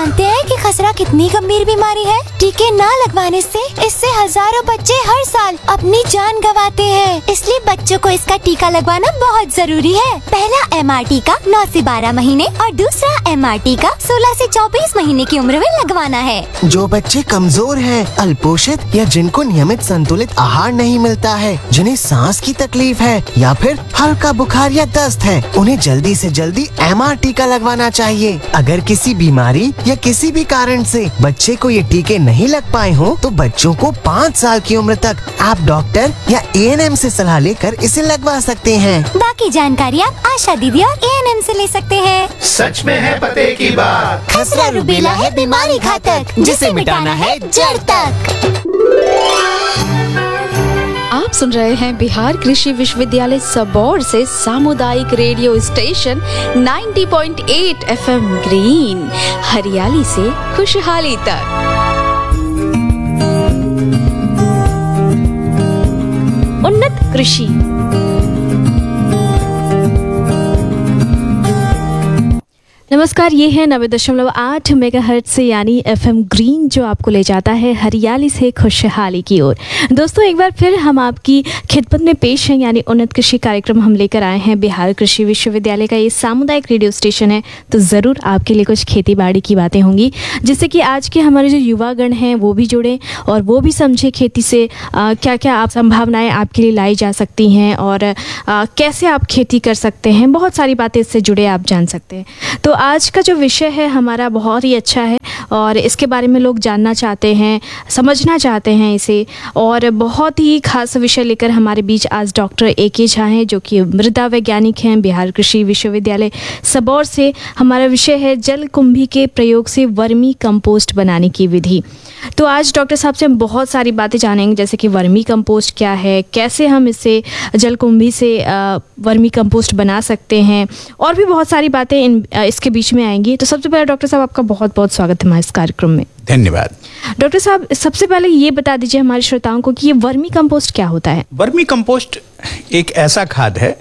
जानते हैं कि खसरा कितनी गंभीर बीमारी है? टीके न लगवाने से इससे हजारों बच्चे हर साल अपनी जान गंवाते हैं। इसलिए बच्चों को इसका टीका लगवाना बहुत जरूरी है। पहला MR टीका 9 से 12 महीने और दूसरा MR टीका 16 से 24 महीने की उम्र में लगवाना है। जो बच्चे कमजोर हैं, अल्पोषित या जिनको नियमित संतुलित आहार नहीं मिलता है, जिन्हें सांस की तकलीफ है या फिर हल्का बुखार या दस्त है, उन्हें जल्दी से जल्दी MR टीका लगवाना चाहिए। अगर किसी बीमारी या किसी भी कारण से बच्चे को ये टीके नहीं लग पाए हो तो बच्चों को 5 साल की उम्र तक आप डॉक्टर या ANM से सलाह लेकर इसे लगवा सकते हैं। बाकी जानकारी आप आशा दीदी और ANM से ले सकते हैं। सच में है पते की बात। खसरा रूबेला है बीमारी घातक, जिसे मिटाना है जड़ तक। आप सुन रहे हैं बिहार कृषि विश्वविद्यालय सबौर से सामुदायिक रेडियो स्टेशन 90.8 FM ग्रीन, हरियाली से खुशहाली तक। उन्नत कृषि। नमस्कार, ये है 90.8 मेगाहर्ट्ज से यानी FM ग्रीन, जो आपको ले जाता है हरियाली से खुशहाली की ओर। दोस्तों, एक बार फिर हम आपकी खिदमत में पेश हैं, यानी उन्नत कृषि कार्यक्रम हम लेकर आए हैं। बिहार कृषि विश्वविद्यालय का ये सामुदायिक रेडियो स्टेशन है, तो ज़रूर आपके लिए कुछ खेती बाड़ी की बातें होंगी, जिससे कि आज के हमारे जो युवागण हैं वो भी जुड़े और वो भी समझे खेती से क्या क्या आप संभावनाएँ आपके लिए लाई जा सकती हैं और कैसे आप खेती कर सकते हैं। बहुत सारी बातें इससे जुड़े आप जान सकते हैं। तो आज का जो विषय है हमारा बहुत ही अच्छा है और इसके बारे में लोग जानना चाहते हैं, समझना चाहते हैं इसे, और बहुत ही खास विषय लेकर हमारे बीच आज डॉक्टर AK झा हैं, जो कि मृदा वैज्ञानिक हैं बिहार कृषि विश्वविद्यालय सबौर से। हमारा विषय है जलकुंभी के प्रयोग से वर्मी कंपोस्ट बनाने की विधि। तो आज डॉक्टर साहब से हम बहुत सारी बातें जानेंगे, जैसे कि वर्मी कंपोस्ट क्या है, कैसे हम इससे जलकुंभी से वर्मी कंपोस्ट बना सकते हैं, और भी बहुत सारी बातें इसके बीच में आएंगी। तो सबसे पहले डॉक्टर साहब, आपका बहुत बहुत स्वागत है हमारे इस कार्यक्रम में। धन्यवाद। डॉक्टर साहब, सबसे पहले ये बता दीजिए हमारे श्रोताओं को कि ये वर्मी कंपोस्ट क्या होता है। वर्मी कंपोस्ट एक ऐसा खाद है,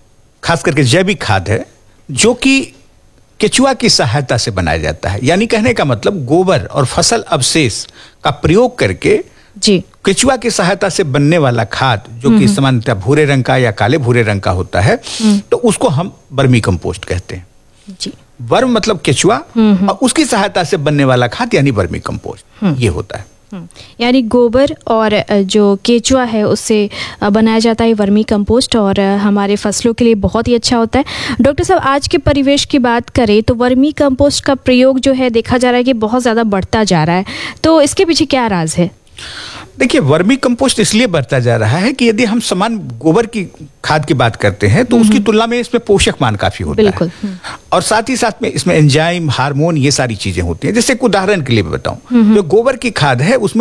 खास करके जैविक खाद है, जो कि केचुआ की सहायता से बनाया जाता है। यानी कहने का मतलब गोबर और फसल अवशेष का प्रयोग करके जी केचुआ की सहायता से बनने वाला खाद, जो कि सामान्यतः भूरे रंग का या काले भूरे रंग का होता है, तो उसको हम वर्मी कंपोस्ट कहते हैं। जी, वर्म मतलब केचुआ और उसकी सहायता से बनने वाला खाद यानी वर्मी कंपोस्ट, ये होता है। यानी गोबर और जो केचुआ है उससे बनाया जाता है वर्मी कंपोस्ट, और हमारे फसलों के लिए बहुत ही अच्छा होता है। डॉक्टर साहब, आज के परिवेश की बात करें तो वर्मी कंपोस्ट का प्रयोग जो है देखा जा रहा है कि बहुत ज़्यादा बढ़ता जा रहा है, तो इसके पीछे क्या राज है? देखिए, वर्मी कंपोस्ट इसलिए बढ़ता जा रहा है कि यदि हम समान गोबर की खाद की बात करते हैं तो उसकी तुलना में इसमें पोषक मान काफी होता है, और साथ ही साथ में इसमें एंजाइम, हार्मोन, ये सारी चीजें होती हैं। जैसे एक उदाहरण के लिए बताऊं, जो गोबर की खाद है उसमें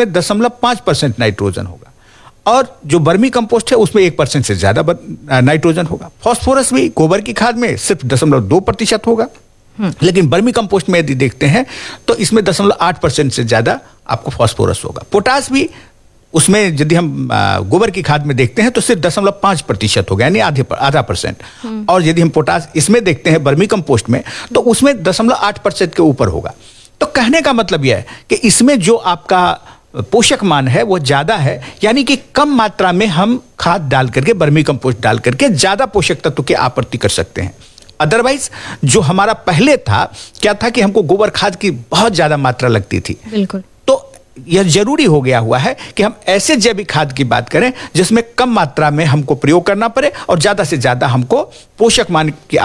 0.5% नाइट्रोजन होगा, और जो वर्मी कंपोस्ट है उसमें 1% से ज्यादा नाइट्रोजन होगा। फास्फोरस भी गोबर की खाद में सिर्फ 0.2% होगा, लेकिन वर्मी कंपोस्ट में यदि देखते हैं तो इसमें 0.8% से ज्यादा आपको फास्फोरस होगा। पोटास भी उसमें यदि हम गोबर की खाद में देखते हैं तो सिर्फ 0.5% होगा, यानी आधा परसेंट। और यदि हम पोटास इसमें देखते हैं वर्मी कंपोस्ट में तो उसमें 0.8% के ऊपर होगा। तो कहने का मतलब यह है कि इसमें जो आपका पोषक मान है वो ज्यादा है, यानी कि कम मात्रा में हम खाद डाल करके, वर्मी कंपोस्ट डाल करके ज्यादा पोषक तत्व की आपूर्ति कर सकते हैं। अदरवाइज जो हमारा पहले था, क्या था कि हमको गोबर खाद की बहुत ज्यादा मात्रा लगती थी। बिल्कुल। तो यह जरूरी हो गया हुआ है कि हम ऐसे जैविक खाद की बात करें जिसमें कम मात्रा में हमको प्रयोग करना पड़े और ज्यादा से ज्यादा हमको पोषक मान की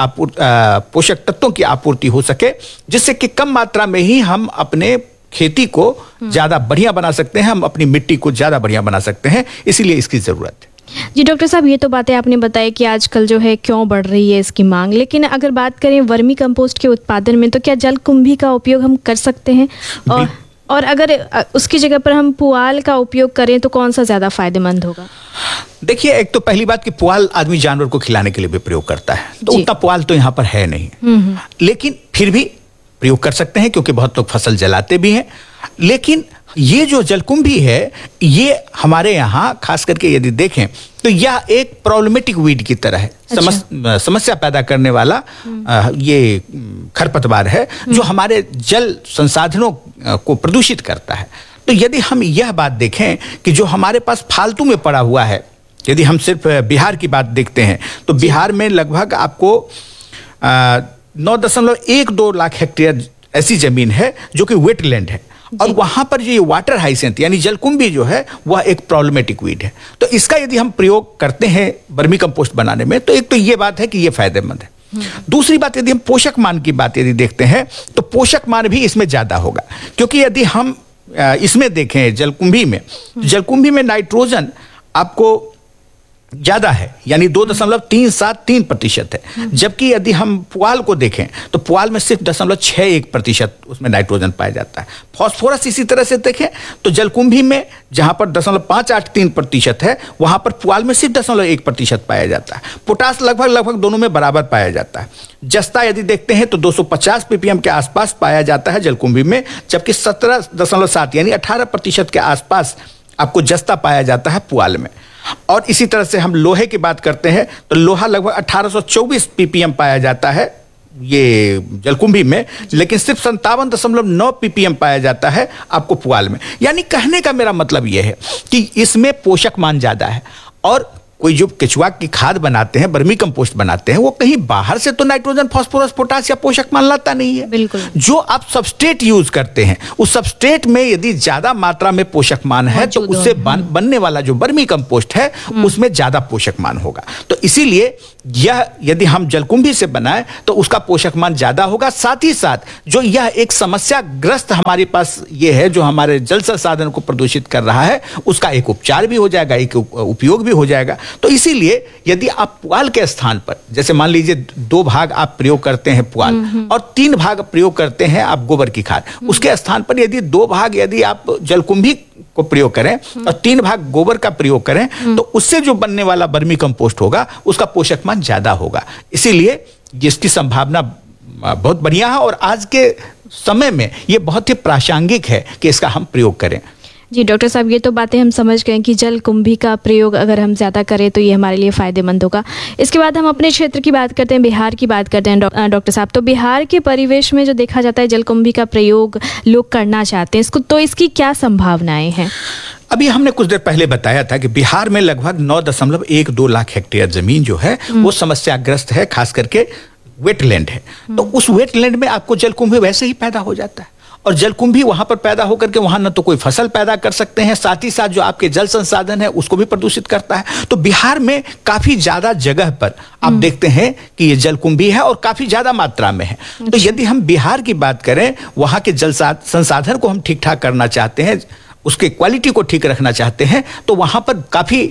पोषक तत्वों की आपूर्ति हो सके, जिससे कि कम मात्रा में ही हम अपने खेती को ज्यादा बढ़िया बना सकते हैं, हम अपनी मिट्टी को ज्यादा बढ़िया बना सकते हैं। इसीलिए इसकी जरूरत है। जी डॉक्टर साहब, ये तो बातें आपने बताई कि आजकल जो है क्यों बढ़ रही है इसकी मांग, लेकिन अगर बात करें वर्मी कंपोस्ट के उत्पादन में, तो क्या जलकुंभी का उपयोग हम कर सकते हैं? और अगर उसकी जगह पर हम पुआल का उपयोग करें तो कौन सा ज्यादा फायदेमंद होगा? देखिए, एक तो पहली बात कि पुआल आदमी जानवर को खिलाने के लिए भी प्रयोग करता है, तो उतना पुआल तो यहाँ पर है नहीं, लेकिन फिर भी प्रयोग कर सकते हैं क्योंकि बहुत लोग फसल जलाते भी हैं। लेकिन ये जो जलकुंभी है, ये हमारे यहाँ खास करके यदि देखें तो यह एक प्रॉब्लमेटिक वीड की तरह है। समस्या पैदा करने वाला ये खरपतवार है जो हमारे जल संसाधनों को प्रदूषित करता है। तो यदि हम यह बात देखें कि जो हमारे पास फालतू में पड़ा हुआ है, यदि हम सिर्फ बिहार की बात देखते हैं तो बिहार में लगभग आपको 9.12 लाख हेक्टेयर ऐसी जमीन है जो कि वेटलैंड है, और वहां पर जो ये वाटर हाइसेंथ यानी जलकुंभी जो है वह एक प्रॉब्लमेटिक वीड है। तो इसका यदि हम प्रयोग करते हैं वर्मी कंपोस्ट बनाने में तो एक तो ये बात है कि ये फायदेमंद है। दूसरी बात, यदि हम पोषक मान की बात यदि देखते हैं तो पोषक मान भी इसमें ज्यादा होगा, क्योंकि यदि हम इसमें देखें जलकुंभी में नाइट्रोजन आपको ज्यादा है, यानी 2.373% है, जबकि यदि हम पुआल को देखें तो पुआल में सिर्फ 0.61% उसमें नाइट्रोजन पाया जाता है। फास्फोरस इसी तरह से देखें तो जलकुंभी में जहां पर 0.583% है, वहां पर पुआल में सिर्फ 0.1% पाया जाता है। पोटास लगभग दोनों में बराबर पाया जाता है। जस्ता यदि देखते हैं तो 250 ppm के आसपास पाया जाता है जलकुंभी में, जबकि 17.7 यानी 18% के आसपास आपको जस्ता पाया जाता है पुआल में। और इसी तरह से हम लोहे की बात करते हैं तो लोहा लगभग 1824 ppm पाया जाता है ये जलकुंभी में, लेकिन सिर्फ 57.9 ppm पाया जाता है आपको पुआल में। यानी कहने का मेरा मतलब यह है कि इसमें पोषक मान ज्यादा है। और कोई जो केचुआ की खाद बनाते हैं, वर्मी कंपोस्ट बनाते हैं, वो कहीं बाहर से तो नाइट्रोजन, फास्फोरस, पोटास या पोषक मान लाता नहीं है। बिल्कुल। जो आप सबस्ट्रेट यूज करते हैं उस सबस्ट्रेट में यदि ज्यादा मात्रा में पोषक मान है तो उससे बनने वाला जो वर्मी कंपोस्ट है उसमें ज्यादा पोषक मान होगा। तो इसीलिए यह यदि हम जलकुंभी से बनाएं तो उसका पोषक मान ज्यादा होगा। साथ ही साथ जो यह एक समस्याग्रस्त हमारे पास ये है जो हमारे जल संसाधन को प्रदूषित कर रहा है, उसका एक उपचार भी हो जाएगा, एक उपयोग भी हो जाएगा। तो इसीलिए यदि आप पुआल के स्थान पर, जैसे मान लीजिए 2 भाग आप प्रयोग करते हैं पुआल और 3 भाग प्रयोग करते हैं आप गोबर की खाद, उसके स्थान पर यदि 2 भाग यदि आप जलकुंभी को प्रयोग करें और 3 भाग गोबर का प्रयोग करें तो उससे जो बनने वाला वर्मी कंपोस्ट होगा उसका पोषक मान ज्यादा होगा। इसीलिए इसकी संभावना बहुत बढ़िया है और आज के समय में ये बहुत ही प्रासंगिक है कि इसका हम प्रयोग करें। जी डॉक्टर साहब, ये तो बातें हम समझ गए कि जलकुंभी का प्रयोग अगर हम ज़्यादा करें तो ये हमारे लिए फ़ायदेमंद होगा। इसके बाद हम अपने क्षेत्र की बात करते हैं, बिहार की बात करते हैं डॉक्टर साहब। तो बिहार के परिवेश में जो देखा जाता है जलकुंभी का प्रयोग लोग करना चाहते हैं इसको, तो इसकी क्या संभावनाएं हैं? अभी हमने कुछ देर पहले बताया था कि बिहार में लगभग 9.12 लाख हेक्टेयर जमीन जो है वो समस्याग्रस्त है, खास करके वेटलैंड है। तो उस वेटलैंड में आपको जलकुंभी वैसे ही पैदा हो जाता है और जलकुंभी वहां पर पैदा होकर के वहां न तो कोई फसल पैदा कर सकते हैं, साथ ही साथ जो आपके जल संसाधन है उसको भी प्रदूषित करता है। तो बिहार में काफी ज्यादा जगह पर आप देखते हैं कि ये जलकुंभी है और काफी ज्यादा मात्रा में है। तो यदि हम बिहार की बात करें, वहां के जल संसाधन को हम ठीक ठाक करना चाहते हैं, उसके क्वालिटी को ठीक रखना चाहते हैं, तो वहां पर काफी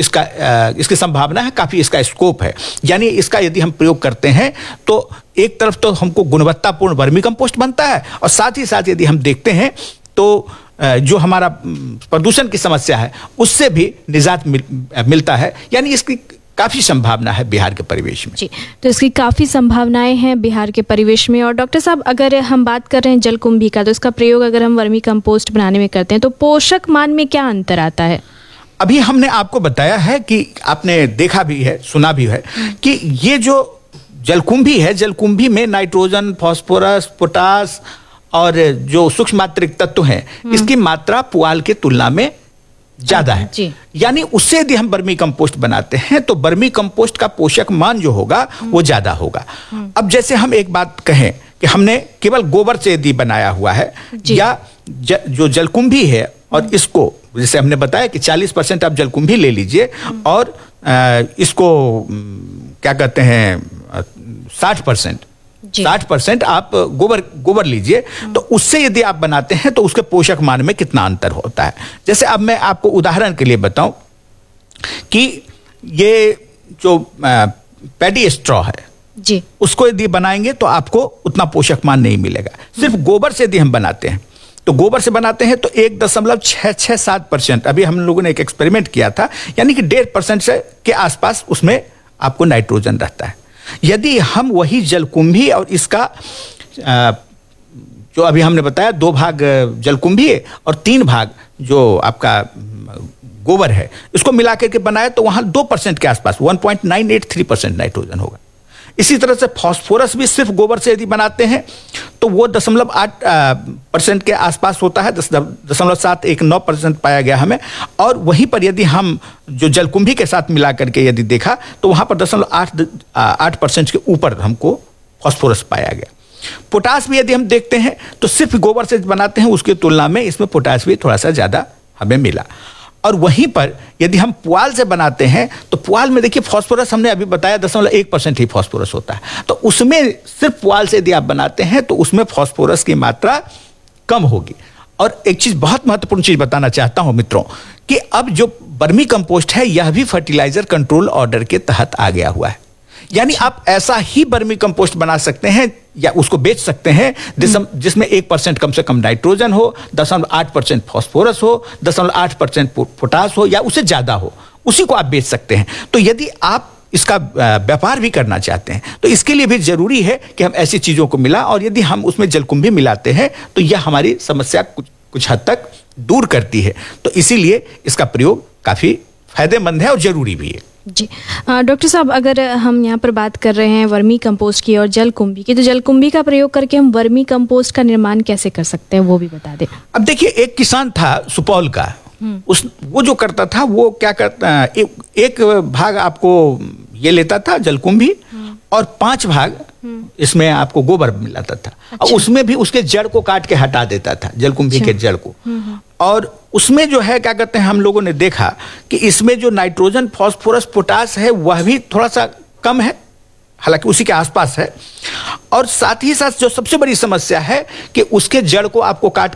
इसकी संभावना है, काफी इसका स्कोप है। यानी इसका यदि हम प्रयोग करते हैं तो एक तरफ तो हमको गुणवत्तापूर्ण वर्मी कंपोस्ट बनता है और साथ ही साथ यदि हम देखते हैं तो जो हमारा प्रदूषण की समस्या है उससे भी निजात मिलता है। यानी इसकी काफी संभावना है बिहार के परिवेश में। जी, तो इसकी काफी संभावनाएं हैं बिहार के परिवेश में। और डॉक्टर साहब, अगर हम बात कर रहे हैं जलकुंभी का, तो इसका प्रयोग अगर हम वर्मी कंपोस्ट बनाने में करते हैं तो पोषक मान में क्या अंतर आता है? अभी हमने आपको बताया है कि आपने देखा भी है, सुना भी है कि ये जो जलकुंभी है, जलकुंभी में नाइट्रोजन, फास्फोरस, पोटास और जो सूक्ष्म मात्रिक तत्व हैं, इसकी मात्रा पुआल के तुलना में ज्यादा है। यानी उससे यदि हम वर्मी कंपोस्ट बनाते हैं तो वर्मी कंपोस्ट का पोषक मान जो होगा वो ज्यादा होगा। अब जैसे हम एक बात कहें कि हमने केवल गोबर से यदि बनाया हुआ है या जो जलकुंभी है और इसको, जैसे हमने बताया कि 40% आप जलकुंभी ले लीजिए और इसको क्या कहते हैं 60% आप गोबर लीजिए, तो उससे यदि आप बनाते हैं तो उसके पोषक मान में कितना अंतर होता है। जैसे अब मैं आपको उदाहरण के लिए बताऊं कि ये जो पैडी स्ट्रॉ है जी, उसको यदि बनाएंगे तो आपको उतना पोषक मान नहीं मिलेगा। सिर्फ गोबर से यदि हम बनाते हैं तो गोबर से बनाते हैं तो 1.667%, अभी हम लोगों ने एक एक्सपेरिमेंट किया था, यानी कि 1.5% से के आसपास उसमें आपको नाइट्रोजन रहता है। यदि हम वही जलकुंभी और इसका जो अभी हमने बताया 2 भाग जलकुंभी और 3 भाग जो आपका गोबर है, इसको मिला करके बनाया तो वहां 2% के आसपास 1.983% नाइट्रोजन होगा। इसी तरह से फास्फोरस भी सिर्फ गोबर से यदि बनाते हैं तो वो 0.8% के आसपास होता है, 0.719% पाया गया हमें। और वहीं पर यदि हम जो जलकुंभी के साथ मिला करके यदि देखा तो वहां पर 0.8% के ऊपर हमको फास्फोरस पाया गया। पोटास भी यदि हम देखते हैं तो सिर्फ गोबर से बनाते हैं, उसकी तुलना में इसमें पोटास भी थोड़ा सा ज्यादा हमें मिला। और वहीं पर यदि हम पुआल से बनाते हैं तो पुआल में देखिए फास्फोरस हमने अभी बताया 0.1% ही फास्फोरस होता है। तो उसमें सिर्फ पुआल से यदि आप बनाते हैं तो उसमें फास्फोरस की मात्रा कम होगी। और एक चीज, बहुत महत्वपूर्ण चीज बताना चाहता हूं मित्रों, कि अब जो वर्मी कंपोस्ट है यह भी फर्टिलाइजर कंट्रोल ऑर्डर के तहत आ गया हुआ है। यानी आप ऐसा ही वर्मी कंपोस्ट बना सकते हैं या उसको बेच सकते हैं जिसमें 1% कम से कम नाइट्रोजन हो, 0.8% फास्फोरस हो, 0.8% पोटास हो या उससे ज्यादा हो, उसी को आप बेच सकते हैं। तो यदि आप इसका व्यापार भी करना चाहते हैं तो इसके लिए भी जरूरी है कि हम ऐसी चीजों को मिला, और यदि हम उसमें जलकुंभी मिलाते हैं तो यह हमारी समस्या कुछ हद तक दूर करती है। तो इसीलिए इसका प्रयोग काफी फायदेमंद है और जरूरी भी है। जी डॉक्टर साहब, अगर हम यहाँ पर बात कर रहे हैं वर्मी कंपोस्ट की और जलकुंभी की, तो जलकुंभी का प्रयोग करके हम वर्मी कंपोस्ट का निर्माण कैसे कर सकते हैं, वो भी बता दें। अब देखिए, एक किसान था सुपौल का, वो जो करता था वो क्या करता, एक भाग आपको ये लेता था जलकुंभी और 5 भाग इसमें आपको गोबर मिलाता था। और उसमें भी उसके जड़ को काट के हटा देता था, जलकुंभी के जड़ को। और उसमें जो है क्या कहते हैं, हम लोगों ने देखा कि इसमें जो नाइट्रोजन, फास्फोरस, पोटास है वह भी थोड़ा सा कम है, हालांकि उसी के आसपास है। और साथ ही साथ जो सबसे बड़ी समस्या है कि उसके जड़ को आपको काट